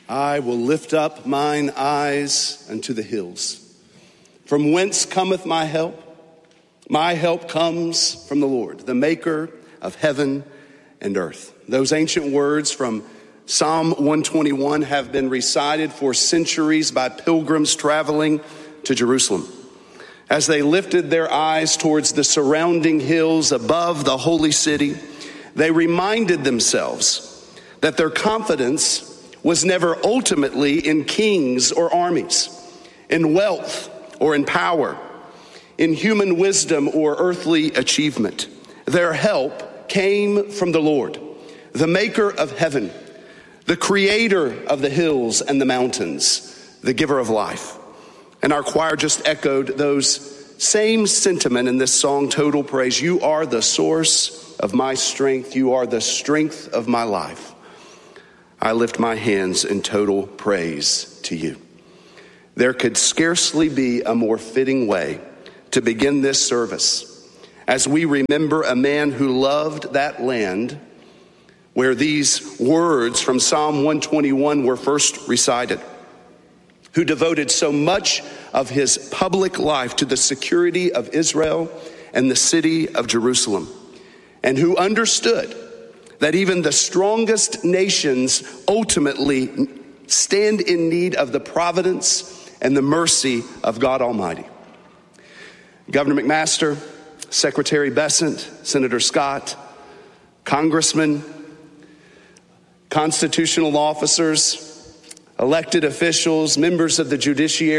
I will lift up mine eyes unto the hills. From whence cometh my help? My help comes from the Lord, the maker of heaven and earth. Those ancient words from Psalm 121 have been recited for centuries by pilgrims traveling to Jerusalem. As they lifted their eyes towards the surrounding hills above the holy city, they reminded themselves that their confidence was never ultimately in kings or armies, in wealth or in power, in human wisdom or earthly achievement. Their help came from the Lord, the maker of heaven, the creator of the hills and the mountains, the giver of life. And our choir just echoed those same sentiment in this song, Total Praise. You are the source of my strength. You are the strength of my life. I lift my hands in total praise to you. There could scarcely be a more fitting way to begin this service as we remember a man who loved that land where these words from Psalm 121 were first recited, who devoted so much of his public life to the security of Israel and the city of Jerusalem, and who understood that even the strongest nations ultimately stand in need of the providence and the mercy of God Almighty. Governor McMaster, Secretary Bessent, Senator Scott, congressmen, constitutional officers, elected officials, members of the judiciary,